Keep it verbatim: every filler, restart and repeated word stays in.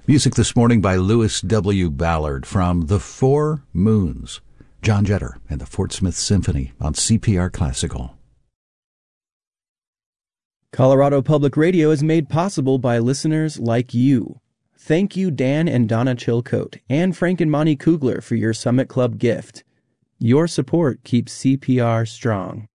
Music this morning by Louis W. Ballard from The Four Moons. John Jetter and the Fort Smith Symphony on C P R Classical. Colorado Public Radio is made possible by listeners like you. Thank you, Dan and Donna Chilcote and Frank and Monty Kugler for your Summit Club gift. Your support keeps C P R strong.